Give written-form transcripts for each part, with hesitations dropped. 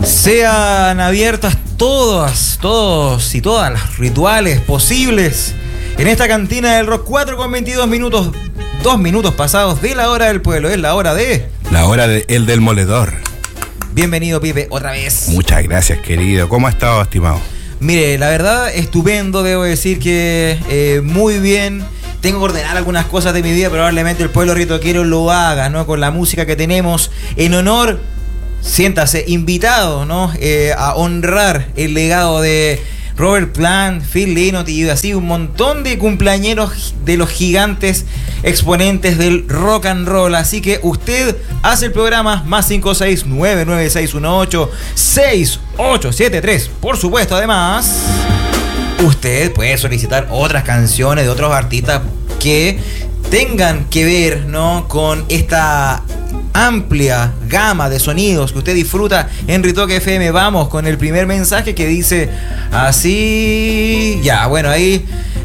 Sean abiertas todos y todas las rituales posibles en esta cantina del rock. 4:22, 2 minutos pasados de la hora del pueblo. Es la hora de El del Moledor. Bienvenido, Pipe, otra vez. Muchas gracias, querido. ¿Cómo ha estado, estimado? Mire, la verdad, estupendo. Debo decir que muy bien. Tengo que ordenar algunas cosas de mi vida. Probablemente el pueblo ritoquero lo haga, ¿no? Con la música que tenemos en honor. Siéntase invitado, ¿no? A honrar el legado de Robert Plant, Phil Lynott y así un montón de cumpleañeros de los gigantes exponentes del rock and roll. Así que usted hace el programa más 56996186873. Por supuesto, además, usted puede solicitar otras canciones de otros artistas que tengan que ver, ¿no? Con esta amplia gama de sonidos que usted disfruta en Ritoque FM. Vamos con el primer mensaje que dice así. Ya, bueno, ahí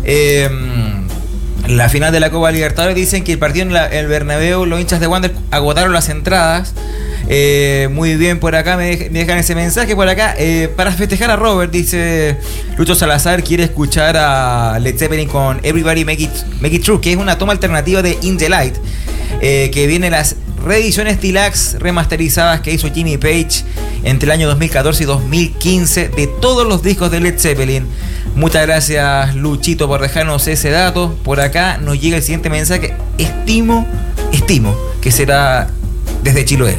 la final de la Copa Libertadores dicen que el partido en el Bernabéu, los hinchas de Wander agotaron las entradas. Muy bien, por acá me dejan ese mensaje. Por acá, para festejar a Robert, dice Lucho Salazar, quiere escuchar a Led Zeppelin con Everybody Make It True, que es una toma alternativa de In the Light, que viene las reediciones Deluxe remasterizadas que hizo Jimmy Page entre el año 2014 y 2015 de todos los discos de Led Zeppelin. Muchas gracias, Luchito, por dejarnos ese dato. Por acá nos llega el siguiente mensaje. Estimo que será desde Chiloé.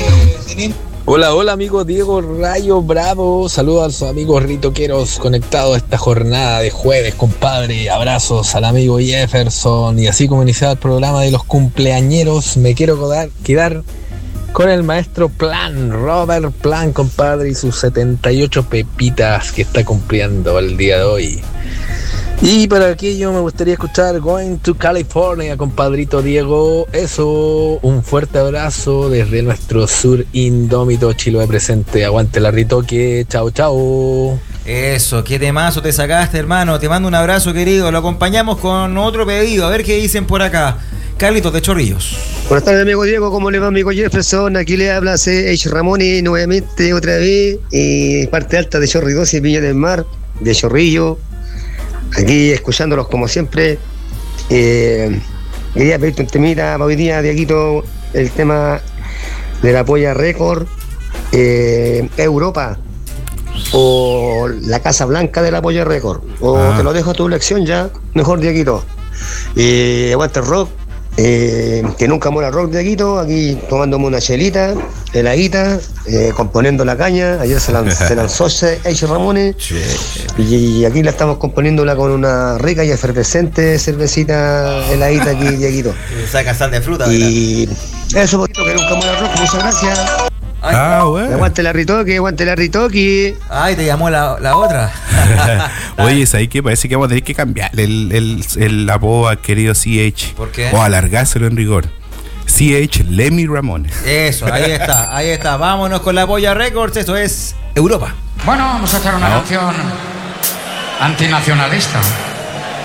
Hola amigos, Diego Rayo Bravo, saludos a los amigos ritoqueros conectados a esta jornada de jueves, compadre. Abrazos al amigo Jefferson. Y así como iniciaba el programa de los cumpleañeros, me quiero quedar con el maestro Plant, Robert Plant, compadre, y sus 78 pepitas que está cumpliendo el día de hoy. Y para aquello me gustaría escuchar Going to California, compadrito Diego. Eso, un fuerte abrazo desde nuestro sur indómito Chiloé presente. Aguante la Ritoque, chao. Eso, qué temazo te sacaste, hermano. Te mando un abrazo, querido. Lo acompañamos con otro pedido, a ver qué dicen por acá. Carlitos de Chorrillos. Buenas tardes, amigo Diego, ¿cómo le va, amigo Jefferson? Aquí le habla C.H. Ramone nuevamente, otra vez, parte alta de Chorrillos y Viña del Mar, de Chorrillo. Aquí escuchándolos como siempre. Quería pedirte un temita para hoy día, Dieguito, el tema de la Polla Record, Europa, o la Casa Blanca de la Polla Record, o te lo dejo a tu elección ya, mejor, Dieguito. Aguanta el rock, que nunca muera el rock, Dieguito, aquí tomándome una chelita, heladita, componiendo la caña. Ayer se lanzó H. Ramones, y aquí la estamos componiéndola con una rica y efervescente cervecita heladita aquí, Dieguito. Saca sal de fruta, y ¿verdad? Eso, poquito, que nunca muera el rock. Muchas gracias. Bueno. Aguante la Ritoque. Ay, te llamó la otra. Oye, ¿sabes qué? Parece que vamos a tener que cambiar el apodo al querido CH. ¿Por qué? O alargárselo en rigor. CH Lemmy Ramones. Eso, ahí está. Vámonos con la Polla Records. Eso es Europa. Bueno, vamos a hacer una canción antinacionalista.